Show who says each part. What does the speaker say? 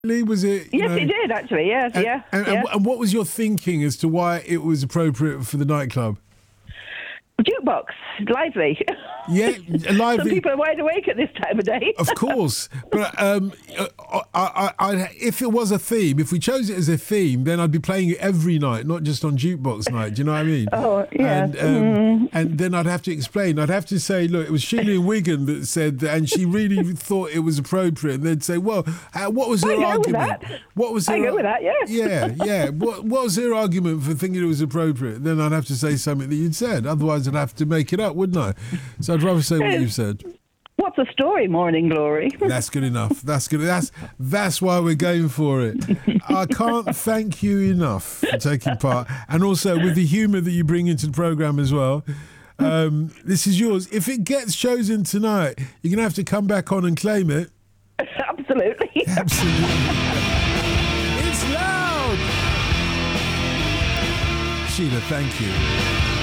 Speaker 1: Lee, was it?
Speaker 2: Yes, it did actually. Yes, yeah.
Speaker 1: And what was your thinking as to why it was appropriate for the nightclub?
Speaker 2: Jukebox, lively.
Speaker 1: Yeah, lively.
Speaker 2: Some people are wide awake at this time of day.
Speaker 1: Of course, but if it was a theme, if we chose it as a theme, then I'd be playing it every night, not just on Jukebox night. Do you know what I mean?
Speaker 2: Oh, yeah.
Speaker 1: And then I'd have to explain. I'd have to say, look, it was Sheila in Wigan that said that, and she really thought it was appropriate. And they'd say, well, what was her argument? What was her?
Speaker 2: I go with that.
Speaker 1: Yeah. What was her argument for thinking it was appropriate? Then I'd have to say something that you'd said. Otherwise, I'd have to make it up, wouldn't I? So I'd rather say what you've said.
Speaker 2: What's a story, Morning Glory?
Speaker 1: That's good enough. That's good. That's why we're going for it. I can't thank you enough for taking part, and also with the humour that you bring into the programme as well. This is yours. If it gets chosen tonight, you're gonna have to come back on and claim it.
Speaker 2: Absolutely.
Speaker 1: Absolutely. It's loud. Sheila, thank you.